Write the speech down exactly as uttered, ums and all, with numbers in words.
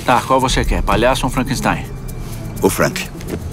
Tá, qual você quer? Palhaço ou Frankenstein? O Frank.